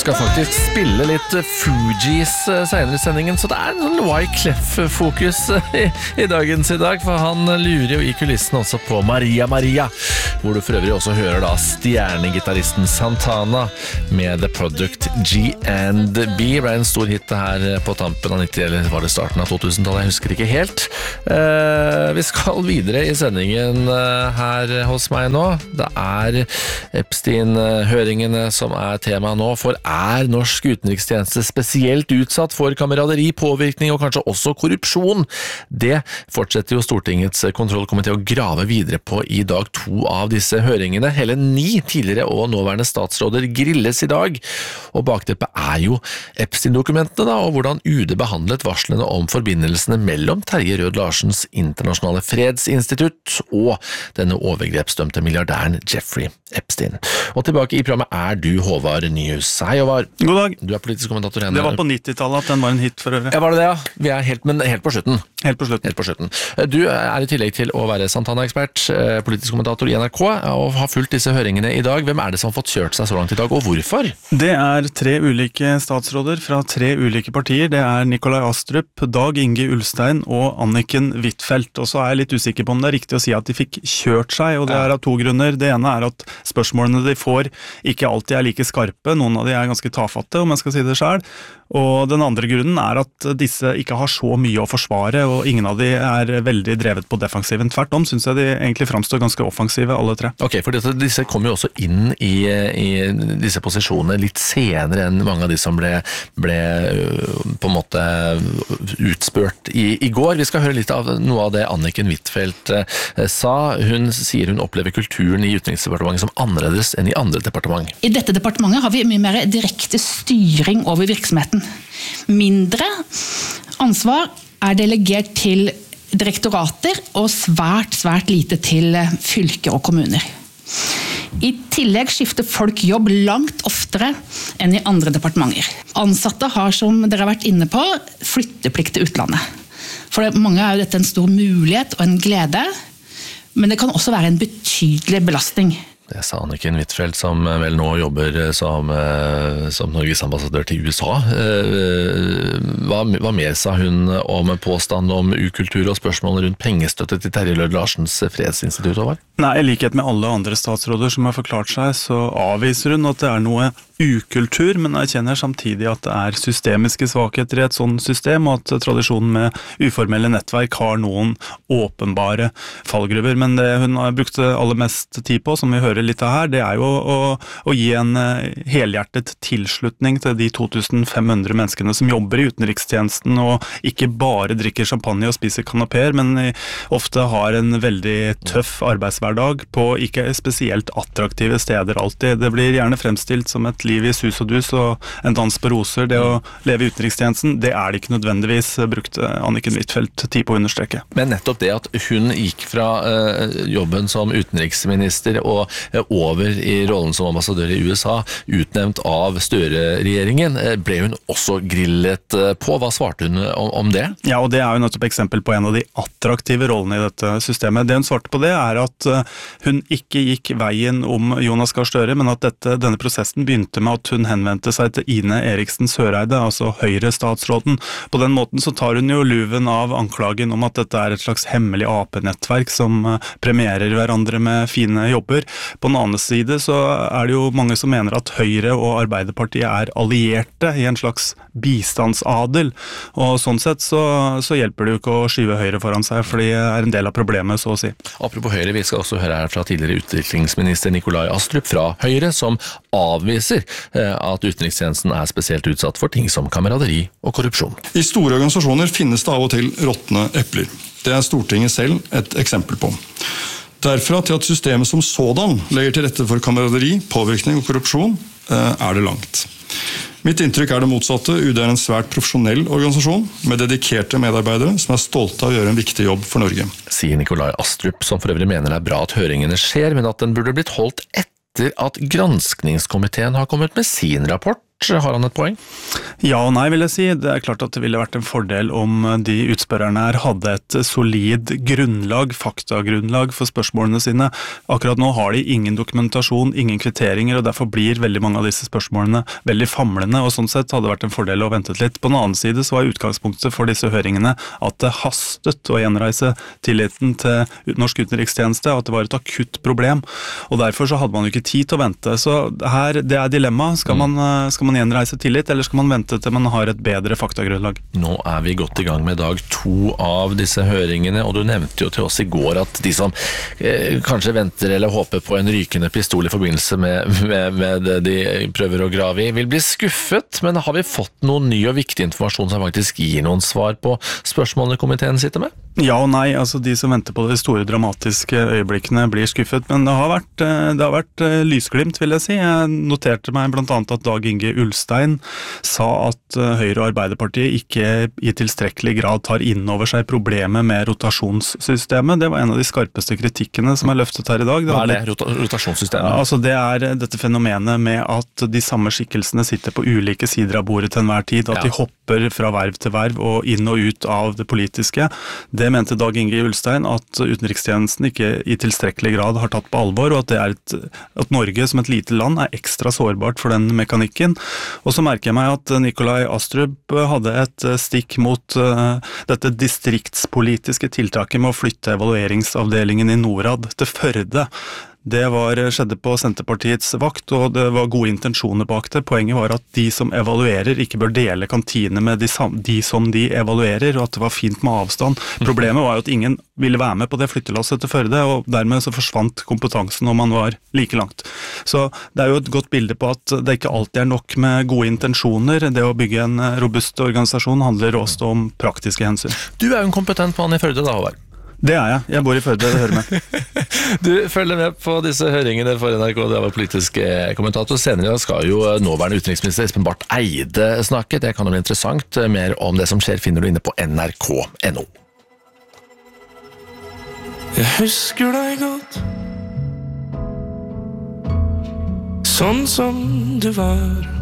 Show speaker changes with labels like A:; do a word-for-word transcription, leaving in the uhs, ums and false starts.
A: skal faktisk spille litt Fugees senere i sendingen, så det er en Wyclef-fokus i, i dagens i dag, for han lurer jo i kulissen også på Maria Maria, hvor du for øvrig også hører da stjernegitaristen Santana med The Product G and B. Det ble en stor hit her på tampen av nitti, eller var det starten av to-tusen-tallet, jeg husker ikke helt. Eh, vi skal videre i sendingen her hos meg nå. Det er Epstein-høringene som er tema nå, for er norsk utenrikstjeneste spesielt utsatt for kameraderi, påvirkning og kanskje også korrupsjon? Det fortsetter jo Stortingets kontrollkomité å grave videre på i dag to av disse høringene. Hele ni tidligere og nåværende statsråder grilles i dag, og bakteppet er jo Epstein-dokumentene da, og hvordan U D behandlet varslene om forbindelsene mellom Terje Rød-Larsens internasjonale fredsinstitutt og denne overgrepsdømte milliardæren Jeffrey Epstein. Og tilbake i programmet er du, Håvard Nyhus. Hei, Håvard.
B: God dag.
A: Du er politisk kommentator.
B: Det var på nittitallet at den var en hit for øvrig.
A: Ja, var det det, ja? Vi er helt, men helt på slutten.
B: Helt på slutten.
A: Helt på slutten. Du er i tillegg til å være Santana-ekspert, politisk kommentator i N R K, og har fulgt disse høringene i dag. Hvem er det som har fått kjørt seg så langt i dag, og hvorfor?
B: Det er tre ulike statsråder fra tre ulike partier. Det er Nikolai Astrup, Dag Inge Ulstein og Anniken Huitfeldt. Og så er jeg litt usikker på om det er riktig å si at de fikk kjørt seg, og det er av to grunner. Det ene er at spørsmålene de får ikke alltid er like skarpe. Noen av de er ganske tafatte, om jeg skal si det selv. Og den andre grunnen er at disse ikke har så mye å forsvare, og ingen av de er veldig drevet på defensiven. Tvert om synes jeg de egentlig fremstår ganske offensive, alle tre.
A: Ok, for disse kom jo også inn i, i disse posisjonene litt senere enn mange av de som ble, ble på en måte utspurt i, i går. Vi skal høre litt av noe av det Anniken Huitfeldt sa. Hun sier hun opplever kulturen i Utenriksdepartementet som annerledes enn i andre departement.
C: I dette departementet har vi mye mer direkte styring over virksomheten. Mindre ansvar er delegert til direktorater og svært, svært lite til fylker og kommuner. I tillegg skifter folk jobb langt oftere enn i andre departementer. Ansatte har, som dere har vært inne på, flytteplikt til utlandet. For mange er jo dette en stor mulighet og en glede, men det kan også være en betydelig belastning.
A: Det sa Anniken Huitfeldt, som vel nå jobber som, som Norges ambassadør til U S A. Hva, hva mer sa hun om påstand om ukultur og spørsmål rundt pengestøtte til Terje Rød-Larsens fredsinstitutt, Håvard?
B: Nei, i likhet med alle andre statsråder som har forklart seg, så avviser hun at det er noe ukultur, men erkjenner samtidig at det er systemiske svakheter i et sånt system, og at tradisjonen med uformelle nettverk har noen åpenbare fallgruver. Men det hun har brukt aller mest tid på, som vi hører litt av her, det er jo å, å gi en helhjertet tilslutning til de to tusen fem hundre menneskene som jobber i utenrikstjenesten, og ikke bare drikker champagne og spiser kanaper, men ofte har en veldig tøff arbeidshverdag på ikke spesielt attraktive steder alltid. Det blir gjerne fremstilt som et liv i sus og dus og en dans på roser. Det å leve i utenrikstjenesten, det er det ikke nødvendigvis, brukte Anniken Huitfeldt tid på å understreke.
A: Men nettopp det at hun gikk fra uh, jobben som utenriksminister og uh, over i rollen som ambassadør i U S A, utnevnt av Støre-regjeringen, uh, ble hun også grillet uh, på. Hva svarte hun om, om det?
B: Ja, og det er jo nettopp eksempel på en av de attraktive rollene i dette systemet. Det hun svarte på det er at uh, hun ikke gikk veien om Jonas Gahr Støre, men at dette, denne prosessen begynte med at hun henvendte seg til Ine Eriksen Søreide, altså Høyre-statsråden. På den måten så tar hun jo luven av anklagen om at dette er et slags hemmelig A P-nettverk som premierer hverandre med fine jobber. På den andre side så er det jo mange som mener at Høyre og Arbeiderpartiet er allierte i en slags bistandsadel, og sånn sett så, så hjelper det jo ikke å skyve Høyre foran seg, for de er en del av problemet, så å si.
A: Apropos Høyre, vi skal også høre her fra tidligere utviklingsminister Nikolai Astrup fra Høyre, som avviser at utenrikstjenesten er spesielt utsatt for ting som kameraderi og korrupsjon.
D: I store organisasjoner finnes det av og til råtne epler. Det er Stortinget selv et eksempel på. Derfra til at systemet som sådan legger til rette for kameraderi, påvirkning og korrupsjon, er det langt. Mitt inntrykk er det motsatte. U D er en svært profesjonell organisasjon med dedikerte medarbeidere som er stolte av å gjøre en viktig jobb for Norge.
A: Sier Nikolai Astrup, som for øvrig mener det er bra at høringene skjer, men at den burde blitt holdt etter at granskningskomiteen har kommet med sin rapport Har han et poeng?
B: Ja og nei, vil jeg si. Det er klart at det ville vært en fordel om de utspørrerne her hadde et solid grunnlag, faktagrunnlag for spørsmålene sine. Akkurat nå har de ingen dokumentasjon, ingen kvitteringer, og derfor blir veldig mange av disse spørsmålene veldig famlende, og sånn sett hadde det vært en fordel å vente litt. På den annen side så var utgangspunktet for disse høringene at det hastet å gjenreise tilliten til norsk utenrikstjeneste, at det var et akutt problem, og derfor så hadde man jo ikke tid til å vente. Så her, det er dilemma. Skal man, skal man gjenreise tillit, eller skal man vente til man har et bedre faktagrunnlag?
A: Nå er vi godt i gang med dag to av disse høringene, og du nevnte jo til oss i går at de som eh, kanskje venter eller håper på en rykende pistol i forbindelse med, med, med det de prøver å grave i, vil bli skuffet, men har vi fått noen ny og viktig informasjon som faktisk gir noen svar på spørsmålene komiteen sitter med?
B: Ja og nei, altså de som venter på de store dramatiske øyeblikkene blir skuffet, men det har vært, det har vært lysglimt, vil jeg si. Jeg noterte meg blant annet at Dag Inge Ulstein sa at Høyre og Arbeiderpartiet ikke i tilstrekkelig grad tar inn over seg problemet med rotasjonssystemet. Det var en av de skarpeste kritikkene som er løftet her i dag.
A: Hva er det, Rota- rotasjonssystemet?
B: Ja, altså det er dette fenomenet med at de samme skikkelsene sitter på ulike sider av bordet til enhver tid, at
A: Ja.
B: de hopper fra verv til verv og inn og ut av det politiske. Det mente Dag Inge Ulstein at utenrikstjenesten ikke i tilstrekkelig grad har tatt på alvor, og at, det er et, at Norge som et lite land er ekstra sårbart for den mekanikken. Og så merker jeg meg at Nikolai Astrup hadde et stikk mot uh, dette distriktspolitiske tiltaket med å flytte evalueringsavdelingen i Norad til Førde. Det var, skjedde på Senterpartiets vakt, og det var gode intensjoner bak det. Poenget var at de som evaluerer ikke bør dele kantine med de, de som de evaluerer, og at det var fint med avstand. Problemet var jo at ingen ville være med på det flyttelasset til Førde, og dermed så forsvant kompetansen når man var like langt. Så det er jo et godt bilde på at det ikke alltid er nok med gode intensjoner. Det å bygge en robust organisasjon handler også om praktiske hensyn.
A: Du er jo en kompetent mann i Førde da, Håvard.
B: Det er jeg. Jeg bor i Førde, det hører med.
A: Du følger med på disse høringene for N R K, det var politisk kommentator. Senere skal jo nåværende utenriksminister Espen Barth Eide snakke. Det kan jo bli interessant. Mer om det som skjer finner du inne på N R K punktum N O.
E: Jeg husker deg godt, sånn som du var.